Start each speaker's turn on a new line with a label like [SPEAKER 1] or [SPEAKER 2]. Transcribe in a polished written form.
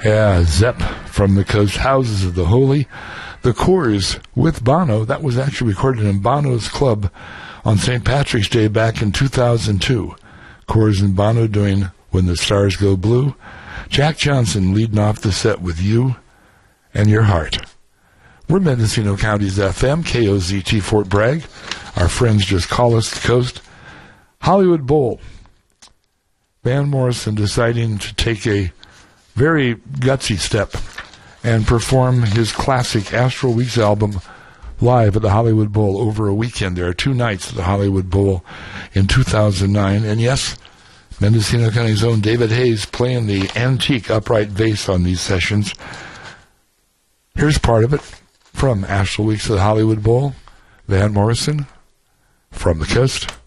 [SPEAKER 1] Yeah, Zepp from the Coast, Houses of the Holy. The Coors with Bono. That was actually recorded in Bono's Club on St. Patrick's Day back in 2002. Coors and Bono doing When the Stars Go Blue. Jack Johnson leading off the set with You and Your Heart. We're Mendocino County's FM, KOZT Fort Bragg. Our friends just call us the coast. Hollywood Bowl. Van Morrison deciding to take a very gutsy step and perform his classic Astral Weeks album live at the Hollywood Bowl over a weekend. There are 2 nights at the Hollywood Bowl in 2009. And yes, Mendocino County's own David Hayes playing the antique upright bass on these sessions. Here's part of it from Astral Weeks at the Hollywood Bowl. Van Morrison, From the Coast.